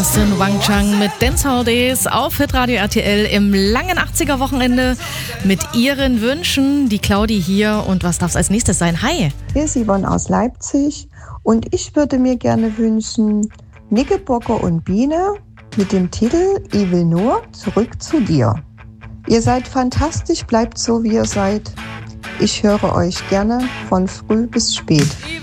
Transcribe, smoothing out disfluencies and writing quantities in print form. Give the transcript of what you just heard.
Justin Wang Chang mit Dancehall Days auf Hitradio RTL im langen 80er-Wochenende mit ihren Wünschen. Die Claudi hier und was darf es als nächstes sein? Hi! Hier ist Yvonne aus Leipzig und ich würde mir gerne wünschen Knickerbocker und Biene mit dem Titel Ich will nur zurück zu dir. Ihr seid fantastisch, bleibt so wie ihr seid. Ich höre euch gerne von früh bis spät.